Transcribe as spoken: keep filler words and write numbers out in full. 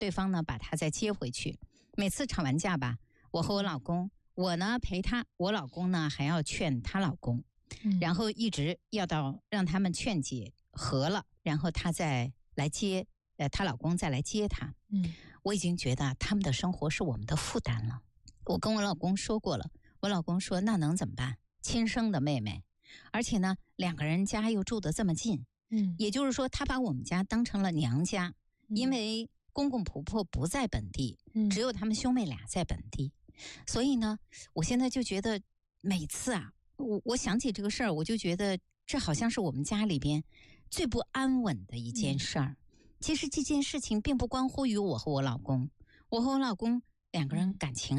对方呢把他再接回去。每次吵完架吧，我和我老公，我呢陪他，我老公呢还要劝他老公，然后一直要到让他们劝解和了，然后他再来接，呃，她老公再来接她。 嗯， 我已经觉得他们的生活是我们的负担了。我跟我老公说过了，我老公说那能怎么办？亲生的妹妹，而且呢两个人家又住得这么近， 嗯， 也就是说他把我们家当成了娘家，因为公公婆婆不在本地，只有他们兄妹俩在本地，所以呢我现在就觉得每次啊，我我想起这个事儿，我就觉得这好像是我们家里边最不安稳的一件事儿。其实这件事情并不关乎于我和我老公，我和我老公两个人感情